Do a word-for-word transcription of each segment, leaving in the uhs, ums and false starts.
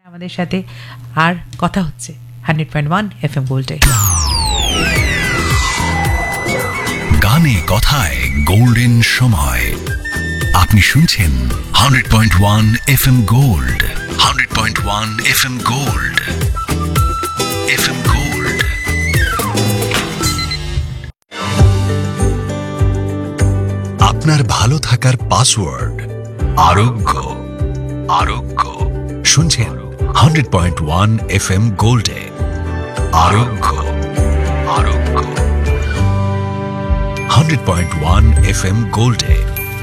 আমাদের সাথে আর কথা হচ্ছে hundred point one F M গোল্ডে। গানে কথায় গোল্ডেন সময়। আপনি শুনছেন hundred point one F M gold. Hundred point one F M gold. F M gold. আপনার ভালো থাকার পাসওয়ার্ড আরোগ্য। আরোগ্য শুনছেন hundred point one F M গোল্ডে। আরোগ্য। আরোগ্য hundred point one F M গোল্ডে।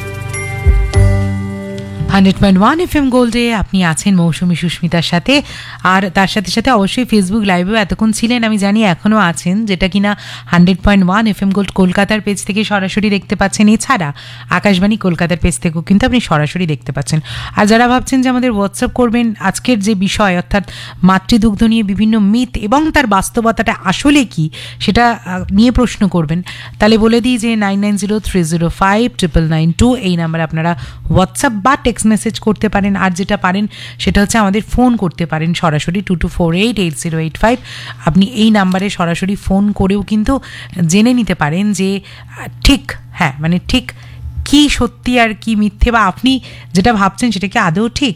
Hundred point one F M গোল্ডে আপনি আছেন মৌসুমী সুস্মিতার সাথে, আর তার সাথে সাথে অবশ্যই ফেসবুক লাইভেও এতক্ষণ ছিলেন, আমি জানি এখনও আছেন, যেটা কিনা hundred point one F M gold কলকাতার পেজ থেকে সরাসরি দেখতে পাচ্ছেন। এছাড়া আকাশবাণী কলকাতার পেজ থেকেও কিন্তু আপনি সরাসরি দেখতে পাচ্ছেন। আর যারা ভাবছেন যে আমাদের হোয়াটসঅ্যাপ করবেন আজকের যে বিষয় অর্থাৎ মাতৃদুগ্ধ নিয়ে বিভিন্ন মিথ এবং তার বাস্তবতাটা আসলে কি সেটা নিয়ে প্রশ্ন করবেন, তাহলে বলে দিই যে nine nine zero three zero five triple nine two এই নাম্বারে আপনারা হোয়াটসঅ্যাপ বা টেক্সট মেসেজ করতে পারেন। আর যেটা পারেন সেটা হচ্ছে আমাদের ফোন করতে পারেন সরাসরি two two four eight eight zero eight five. আপনি এই নাম্বারে সরাসরি ফোন করেও কিন্তু জেনে নিতে পারেন যে ঠিক হ্যাঁ মানে ঠিক কি সত্যি আর কি মিথ্যে, বা আপনি যেটা ভাবছেন সেটা কি আদৌ ঠিক,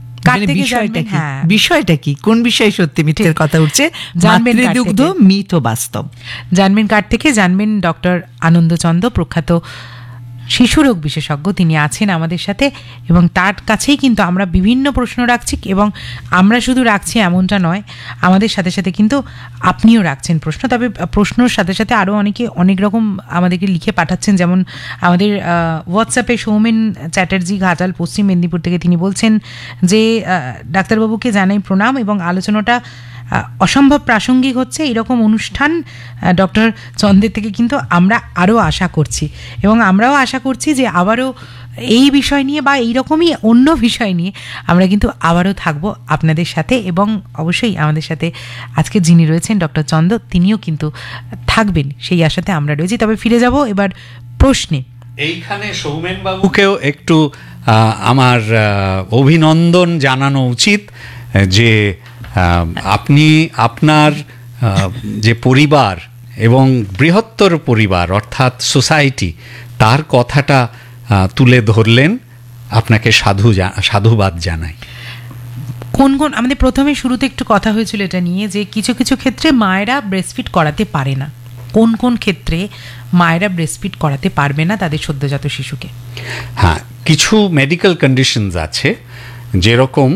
বিষয়টা কি, কোন বিষয়ে সত্যি মিথ্যের কথা উঠছে, জানবেন দুগ্ধ মিথ ও বাস্তব। জানবেন কার থেকে? জানবেন ডক্টর আনন্দচন্দ্র, প্রখ্যাত শিশুরোগ বিশেষজ্ঞ, তিনি আছেন আমাদের সাথে এবং তার কাছেই কিন্তু আমরা বিভিন্ন প্রশ্ন রাখছি। এবং আমরা শুধু রাখছি এমনটা নয়, আমাদের সাথে সাথে কিন্তু আপনিও রাখছেন প্রশ্ন। তবে প্রশ্নর সাথে সাথে আরও অনেকে অনেক রকম আমাদেরকে লিখে পাঠাচ্ছেন। যেমন আমাদের হোয়াটসঅ্যাপে সৌমেন চ্যাটার্জি ঘাটাল পশ্চিম মেদিনীপুর থেকে, তিনি বলছেন যে ডাক্তারবাবুকে জানাই প্রণাম এবং আলোচনাটা অসম্ভব প্রাসঙ্গিক হচ্ছে। এরকম অনুষ্ঠান ডক্টর চন্দ্রের থেকে কিন্তু আমরা আরও আশা করছি এবং আমরাও আশা করছি যে আবারও এই বিষয় নিয়ে বা এইরকমই অন্য বিষয় নিয়ে আমরা কিন্তু আবারও থাকবো আপনাদের সাথে। এবং অবশ্যই আমাদের সাথে আজকে যিনি রয়েছেন ডক্টর চন্দ্র, তিনিও কিন্তু থাকবেন সেই আশাতে আমরা রয়েছি। তবে ফিরে যাব এবার প্রশ্নে। এইখানে সৌমেন বাবুকেও একটু আমার অভিনন্দন জানানো উচিত যে আপনি আপনার যে পরিবার এবং বৃহত্তর পরিবার অর্থাৎ সোসাইটি, তার কথাটা তুলে ধরলেন, আপনাকে সাধু সাধুবাদ জানাই। কোন কোন আমাদের প্রথমে শুরুতে একটু কথা হয়েছিল এটা নিয়ে যে কিছু কিছু ক্ষেত্রে মায়েরা ব্রেস্টফিড করাতে পারে না, কোন কোন ক্ষেত্রে মায়েরা ব্রেস্টফিড করাতে পারবে না তাদের সদ্যজাত শিশুকে? হ্যাঁ, কিছু মেডিকেল কন্ডিশনস আছে, যেরকম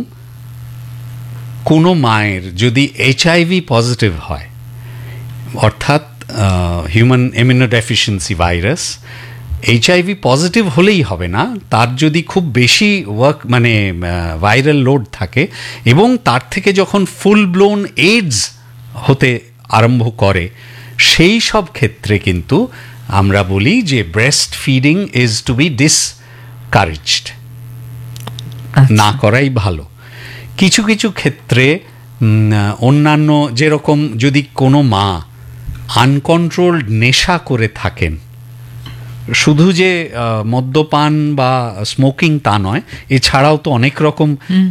কোনো মায়ের যদি এইচআইভি পজিটিভ হয়, অর্থাৎ human immunodeficiency virus, HIV positive হলেই হবে না, তার যদি খুব বেশি ওয়ার্ক মানে ভাইরাল লোড থাকে এবং তার থেকে যখন ফুল ব্লোন এইডস হতে আরম্ভ করে, সেই সব ক্ষেত্রে কিন্তু আমরা বলি যে breast feeding is two B discouraged, না করাই ভালো। কিছু কিছু ক্ষেত্রে অন্যান্য, যেরকম যদি কোনো মা আনকন্ট্রোলড নেশা করে থাকেন, শুধু যে মদ্যপান বা স্মোকিং তা নয়, এছাড়াও তো অনেক রকম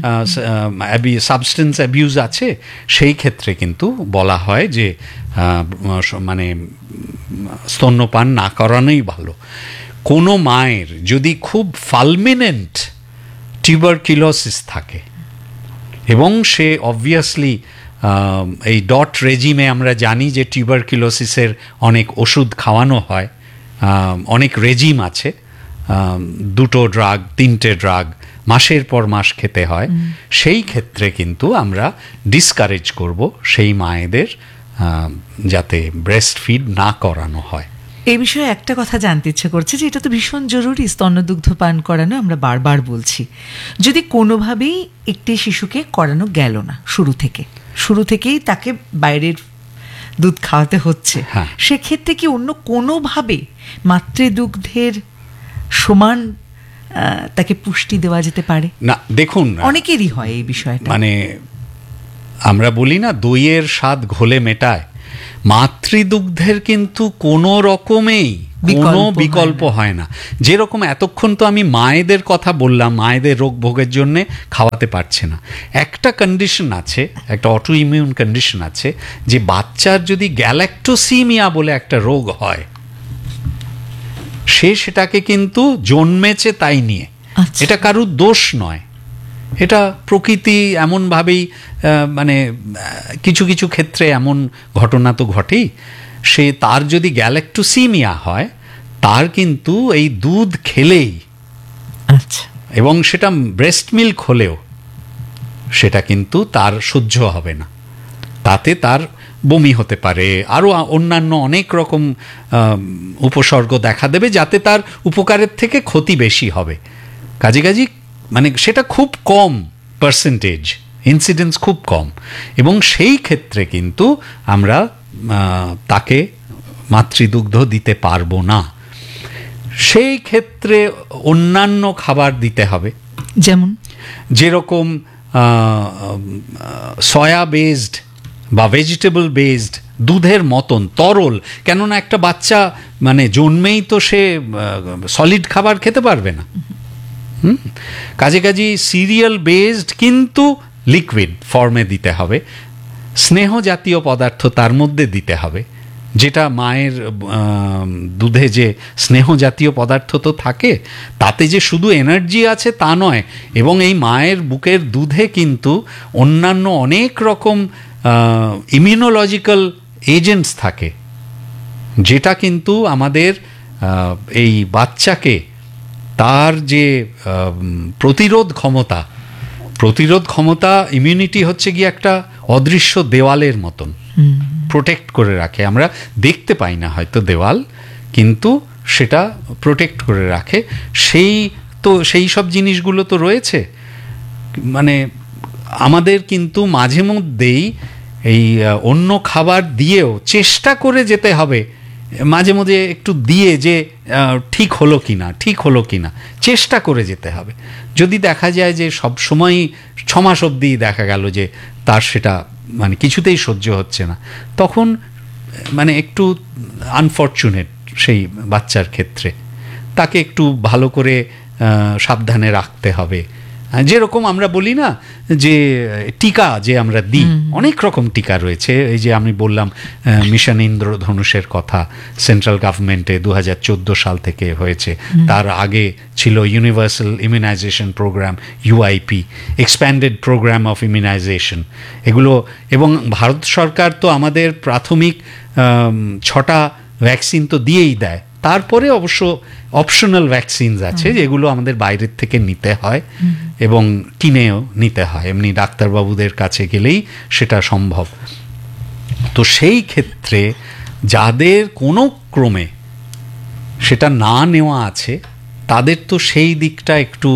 সাবস্টেন্স অ্যাবিউজ আছে, সেই ক্ষেত্রে কিন্তু বলা হয় যে মানে স্তন্যপান না করানোই ভালো। কোনো মায়ের যদি খুব ফালমিনেন্ট টিউবারকিলোসিস থাকে এবং সে অবভিয়াসলি এই ডট রেজিমে আমরা জানি যে টিউবারকিলোসিসের অনেক ওষুধ খাওয়ানো হয়, অনেক রেজিম আছে, দুটো ড্রাগ তিনটে ড্রাগ মাসের পর মাস খেতে হয়, সেই ক্ষেত্রে কিন্তু আমরা ডিসকারেজ করব সেই মায়েদের যাতে ব্রেস্ট ফিড না করানো হয়। এই বিষয়ে একটা কথা জানতে ইচ্ছে করছে যে এটা তো ভীষণ জরুরি, স্তন্যদুগ্ধ পান করানো, আমরা বারবার বলছি। যদি কোনোভাবেই একটি শিশুকে করানো গেল না, শুরু থেকে শুরু থেকেই তাকে বাইরের দুধ খাওয়াতে হচ্ছে, সেক্ষেত্রে কি অন্য কোনোভাবে মাতৃদুগ্ধের সমান তাকে পুষ্টি দেওয়া যেতে পারে? না, দেখুন, অনেকেরই হয় এই বিষয়টা, মানে আমরা বলি না দইয়ের স্বাদ ঘোলে মেটায়, মাতৃদুগ্ধের কিন্তু কোনো রকমেই কোনো বিকল্প হয় না। যেরকম এতক্ষণ তো আমি মায়েদের কথা বললাম, মায়েদের রোগ ভোগের জন্য খাওয়াতে পারছে না। একটা কন্ডিশন আছে, একটা অটো ইমিউন কন্ডিশন আছে, যে বাচ্চার যদি গ্যালাক্টোসিমিয়া বলে একটা রোগ হয়, সে সেটাকে কিন্তু জন্মেছে তাই নিয়ে, এটা কারুর দোষ নয়, এটা প্রকৃতি এমনভাবেই মানে কিছু কিছু ক্ষেত্রে এমন ঘটনা তো ঘটেই। সে তার যদি গ্যালাক্টোসিমিয়া হয়, তার কিন্তু এই দুধ খেলেই, আচ্ছা, এবং সেটা ব্রেস্ট মিল্ক হলেও সেটা কিন্তু তার সহ্য হবে না, তাতে তার বমি হতে পারে, আরও অন্যান্য অনেক রকম উপসর্গ দেখা দেবে, যাতে তার উপকারের থেকে ক্ষতি বেশি হবে। কাজে কাজে মানে সেটা খুব কম পার্সেন্টেজ, ইনসিডেন্স খুব কম, এবং সেই ক্ষেত্রে কিন্তু আমরা তাকে মাতৃদুগ্ধ দিতে পারবো না। সেই ক্ষেত্রে অন্যান্য খাবার দিতে হবে, যেমন যেরকম সয়া বেসড বা ভেজিটেবল বেসড দুধের মতন তরল, কেননা একটা বাচ্চা মানে জন্মেই তো সে সলিড খাবার খেতে পারবে না। হুম কাজে কাজে সিরিয়াল বেসড কিন্তু লিকুইড ফর্মে দিতে হবে, স্নেহ জাতীয় পদার্থ তার মধ্যে দিতে হবে, যেটা মায়ের দুধে যে স্নেহ জাতীয় পদার্থ তো থাকে, তাতে যে শুধু এনার্জি আছে তা নয়, এবং এই মায়ের বুকের দুধে কিন্তু অন্যান্য অনেক রকম ইমিউনোলজিক্যাল এজেন্টস থাকে, যেটা কিন্তু আমাদের এই বাচ্চাকে তার যে প্রতিরোধ ক্ষমতা, প্রতিরোধ ক্ষমতা ইমিউনিটি হচ্ছে গিয়ে একটা অদৃশ্য দেওয়ালের মতন, প্রোটেক্ট করে রাখে। আমরা দেখতে পাই না হয়তো দেওয়াল, কিন্তু সেটা প্রোটেক্ট করে রাখে। সেই তো সেই সব জিনিসগুলো তো রয়েছে। মানে আমাদের কিন্তু মাঝে মধ্যেই এই অন্য খাবার দিয়েও চেষ্টা করে যেতে হবে, মাঝে মধ্যে একটু দিয়ে যে ঠিক হলো কি না, ঠিক হলো কি না চেষ্টা করে যেতে হবে। যদি দেখা যায় যে সব সময় ছ মাস অবধি দেখা গেল যে তার সেটা মানে কিছুতেই সহ্য হচ্ছে না, তখন মানে একটু আনফরচুনেট সেই বাচ্চার ক্ষেত্রে, তাকে একটু ভালো করে সাবধানে রাখতে হবে। যেরকম আমরা বলি না যে টিকা যে আমরা দিই, অনেক রকম টিকা রয়েছে। এই যে আমি বললাম মিশন ইন্দ্রধনুষের কথা, সেন্ট্রাল গভর্নমেন্টে দু হাজার চোদ্দো সাল থেকে হয়েছে, তার আগে ছিল universal immunisation programme, UIP, expanded programme of immunisation, এগুলো। এবং ভারত সরকার তো আমাদের প্রাথমিক ছটা ভ্যাকসিন তো দিয়েই দেয়, তারপরে অবশ্য অপশনাল ভ্যাকসিনস আছে যেগুলো আমাদের বাইরের থেকে নিতে হয় এবং কিনেও নিতে হয়, এমনি ডাক্তারবাবুদের কাছে গেলেই সেটা সম্ভব। তো সেই ক্ষেত্রে যাদের কোনো ক্রমে সেটা না নেওয়া আছে, তাদের তো সেই দিকটা একটু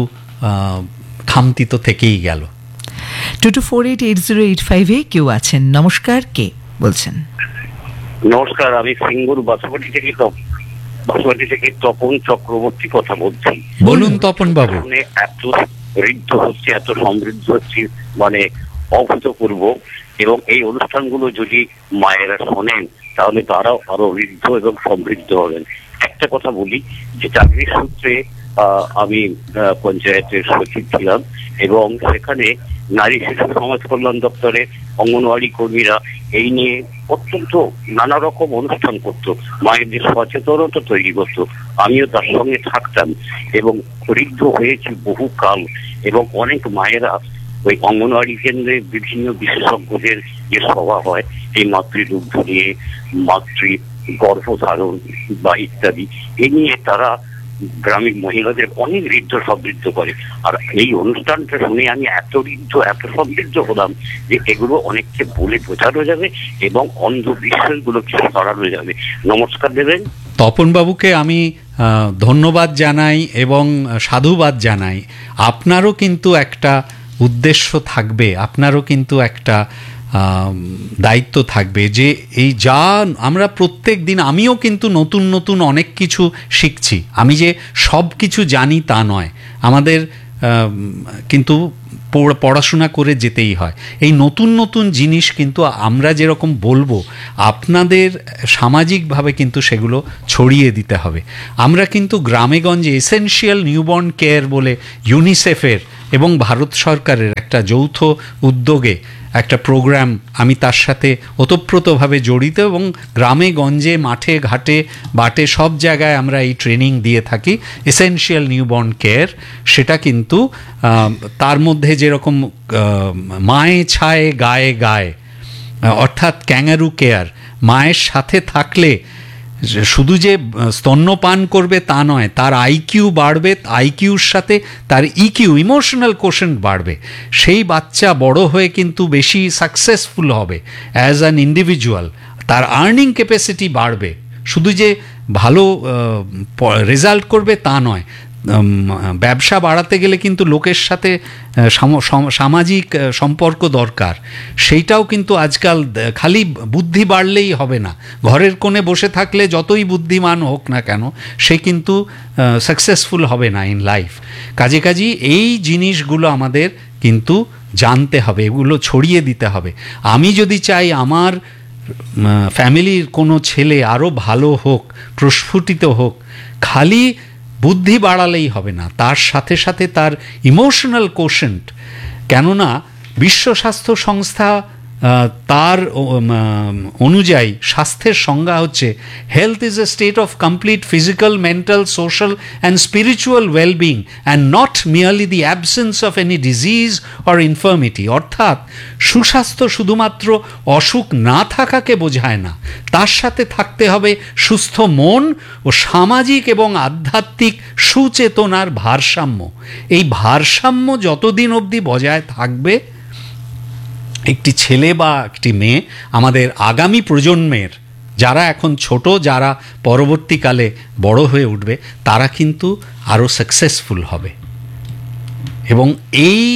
খামতি তো থেকেই গেল। Two two four eight eight zero eight ফাইভে কেউ আছেন। নমস্কার, কে বলছেন? নমস্কার, আমি সিঙ্গুর বাসুবাটি থেকে বাসুবাটি থেকে তপন চক্রবর্তী কথা বলছি। বলুন তপন বাবু। এত ঋদ্ধ হচ্ছে, এত সমৃদ্ধ হচ্ছে, মানে অভূতপূর্ব। এবং এই অনুষ্ঠানগুলো যদি মায়েরা শোনেন তাহলে তারাও আরো ঋদ্ধ এবং সমৃদ্ধ হবেন। একটা কথা বলি যে চাকরির সূত্রে আমি পঞ্চায়েতের সচিব ছিলাম, এবং সেখানে নারী শিশু সমাজ কল্যাণ দপ্তরে অঙ্গনওয়াড়ি কর্মীরা এই নিয়ে অত্যন্ত নানা রকম অনুষ্ঠান করতো, মায়েদের সচেতনতা তৈরি করতো। আমিও তার সঙ্গে থাকতাম এবং ঋদ্ধ হয়েছি বহু কাল। এবং অনেক মায়েরা ওই অঙ্গনওয়াড়ি কেন্দ্রে বিভিন্ন বিশেষজ্ঞদের যে সভা হয় এই মাতৃদুগ্ধ নিয়ে, মাতৃ গর্ভধারণ বা ইত্যাদি, এ নিয়ে তারা গ্রামীণ মহিলাদের অনেক ঋদ্ধ সমৃদ্ধ করে। আর এই অনুষ্ঠানটা শুনে আমি এত ঋদ্ধ এত সমৃদ্ধ হলাম যে এগুলো অনেককে বলে বোঝানো যাবে এবং অন্ধবিশ্বাসগুলোকে সরানো যাবে। নমস্কার দেবেন। তপন বাবুকে আমি ধন্যবাদ জানাই এবং সাধুবাদ জানাই। আপনারও কিন্তু একটা উদ্দেশ্য থাকবে, আপনারও কিন্তু একটা দায়িত্ব থাকবে যে এই যা আমরা প্রত্যেক দিন, আমিও কিন্তু নতুন নতুন অনেক কিছু শিখছি। আমি যে সব কিছু জানি তা নয়, আমাদের কিন্তু পড়- পড়াশোনা করে যেতেই হয়। এই নতুন নতুন জিনিস কিন্তু আমরা যেরকম বলবো, আপনাদের সামাজিকভাবে কিন্তু সেগুলো ছড়িয়ে দিতে হবে। আমরা কিন্তু গ্রামেগঞ্জে এসেনশিয়াল নিউবর্ন কেয়ার বলে ইউনিসেফের এবং ভারত সরকারের একটা যৌথ উদ্যোগে একটা প্রোগ্রাম, আমি তার সাথে ওতপ্রোতভাবে জড়িত, এবং গ্রামে গঞ্জে মাঠে ঘাটে বাটে সব জায়গায় আমরা এই ট্রেনিং দিয়ে থাকি এসেনশিয়াল নিউবর্ন কেয়ার। সেটা কিন্তু আহ, তার মধ্যে যেরকম আহ, মায়ে ছায়ে গায়ে গায়ে, অর্থাৎ ক্যাঙ্গারু কেয়ার, মায়ের সাথে থাকলে শুধু যে স্তন্যপান করবে তা নয়, তার আইকিউ বাড়বে, আইকিউর সাথে তার ইকিউ ইমোশনাল কোশেন্ট বাড়বে। সেই বাচ্চা বড় হয়ে কিন্তু বেশি সাকসেসফুল হবে অ্যাজ অ্যান ইন্ডিভিজুয়াল, তার আর্নিং ক্যাপাসিটি বাড়বে। শুধু যে ভালো রেজাল্ট করবে তা নয়, ব্যবসা বাড়াতে গেলে কিন্তু লোকের সাথে সামাজিক সম্পর্ক দরকার। সেইটাও কিন্তু আজকাল খালি বুদ্ধি বাড়লেই হবে না। ঘরের কোণে বসে থাকলে যতই বুদ্ধিমান হোক না কেন, সে কিন্তু সাকসেসফুল হবে না ইন লাইফ। কাজে কাজেই এই জিনিসগুলো আমাদের কিন্তু জানতে হবে, এগুলো ছড়িয়ে দিতে হবে। আমি যদি চাই আমার ফ্যামিলির কোনো ছেলে আরও ভালো হোক, প্রস্ফুটিত হোক, খালি বুদ্ধি বাড়ালেই হবে না, তার সাথে সাথে তার ইমোশনাল কোশেন্ট। কেননা বিশ্ব স্বাস্থ্য সংস্থা তার অনুযায়ী স্বাস্থ্যের সংজ্ঞা হচ্ছে, health is a state of complete physical, mental, social and spiritual wellbeing and not merely the absence of any disease or ইনফার্মিটি। অর্থাৎ সুস্বাস্থ্য শুধুমাত্র অসুখ না থাকাকে বোঝায় না, তার সাথে থাকতে হবে সুস্থ মন ও সামাজিক এবং আধ্যাত্মিক সুচেতনার ভারসাম্য। এই ভারসাম্য যতদিন অবধি বজায় থাকবে, একটি ছেলে বা একটি মেয়ে, আমাদের আগামী প্রজন্মের যারা এখন ছোট, যারা পরবর্তীকালে বড় হয়ে উঠবে, তারা কিন্তু আরও সাকসেসফুল হবে। এবং এই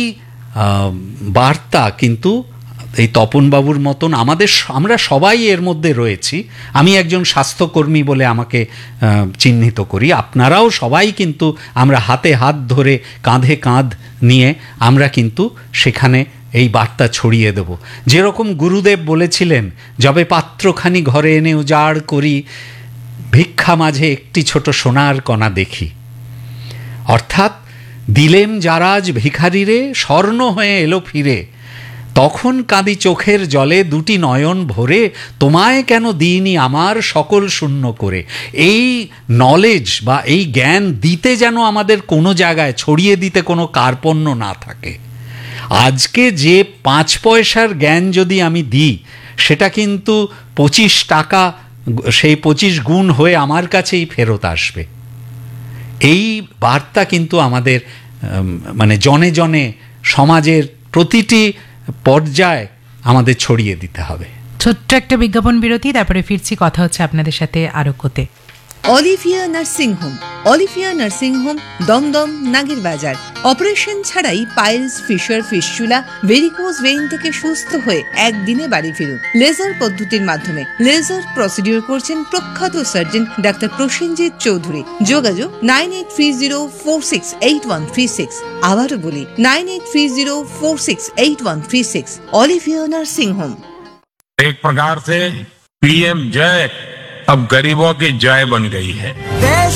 বার্তা কিন্তু এই তপনবাবুর মতন আমাদের, আমরা সবাই এর মধ্যে রয়েছি। আমি একজন স্বাস্থ্যকর্মী বলে আমাকে চিহ্নিত করি, আপনারাও সবাই কিন্তু আমরা হাতে হাত ধরে, কাঁধে কাঁধ নিয়ে আমরা কিন্তু সেখানে এই বার্তা ছড়িয়ে দেব। যেরকম গুরুদেব বলেছিলেন, যবে পাত্রখানি ঘরে এনে উজাড় করি, ভিক্ষা মাঝে একটি ছোট সোনার কণা দেখি। অর্থাৎ দিলেম যারা আজ ভিখারিরে, স্বর্ণ হয়ে এলো ফিরে, তখন কাঁদি চোখের জলে দুটি নয়ন ভরে, তোমায় কেন দিইনি আমার সকল শূন্য করে। এই নলেজ বা এই জ্ঞান দিতে যেন আমাদের কোনো জায়গায় ছড়িয়ে দিতে কোনো কার্পণ্য না থাকে। আজকে যে পাঁচ পয়সার জ্ঞান যদি আমি দিই, সেটা কিন্তু পঁচিশ টাকা, সেই পঁচিশ গুণ হয়ে আমার কাছেই ফেরত আসবে। এই বার্তা কিন্তু আমাদের মানে জনে জনে সমাজের প্রতিটি পর্যায়ে আমাদের ছড়িয়ে দিতে হবে। ছোট্ট একটা বিজ্ঞাপন বিরতি, তারপরে ফিরছি, কথা হচ্ছে আপনাদের সাথে আরোগ্যতে। Olivia nursing home. Olivia nursing home Dumdum নাগের বাজার। অপারেশন ছাড়াই piles, fisher, fistula, varicose vein থেকে সুস্থ হয়ে একদিনে বাড়ি ফিরুন লেজার পদ্ধতির মাধ্যমে। লেজার প্রসিডিউর করছেন প্রখ্যাত সার্জন ডাক্তার প্রসেনজিৎ চৌধুরী। যোগাযোগ nine eight three zero four six eight one three six. আবারও বলি nine eight three zero four six eight one three six. Olivia nursing home. एक प्रकार से पीएम जय अब गरीबों की जय बन गई है।